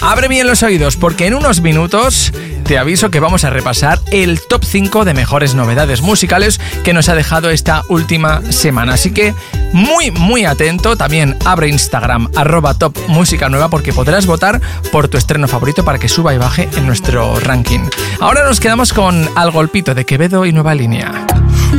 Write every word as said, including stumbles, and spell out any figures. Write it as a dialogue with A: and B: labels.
A: Abre bien los oídos porque en unos minutos te aviso que vamos a repasar el top cinco de mejores novedades musicales que nos ha dejado esta última semana. Así que muy, muy atento. También abre Instagram, arroba top música nueva, porque podrás votar por tu estreno favorito para que suba y baje en nuestro ranking. Ahora nos quedamos con Al Golpito de Quevedo y Nueva Línea.